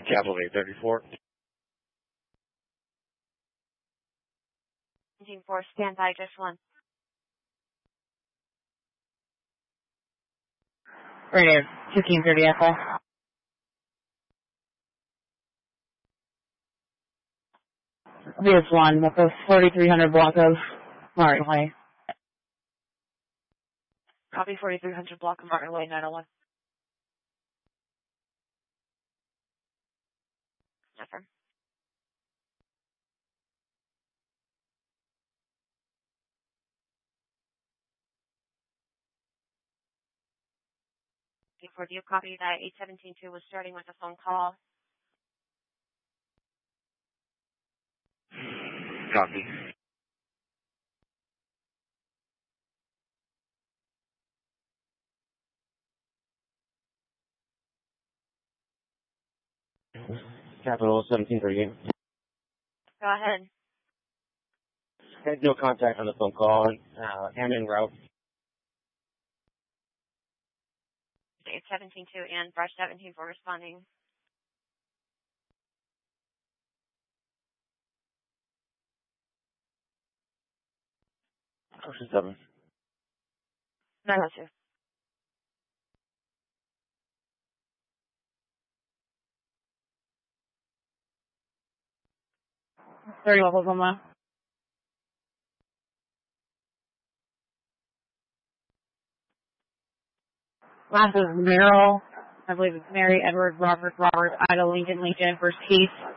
Capital 834. Engine 4, stand by, just one. Radio, 1530 Echo. VS1, with the 4300 block of Martin Way. Copy 4300 block of Martin Way, 901. Affirm. Before, do you copy that 817-2 was starting with a phone call? Copy. Capital 1738. Go ahead. Had no contact on the phone call, and en route. 817-2 and brush 17 for responding. Ocean 7. 902. Thirty levels on the last is Meryl. I believe it's Mary, Edward, Robert, Ida, Lincoln, Lincoln, first case.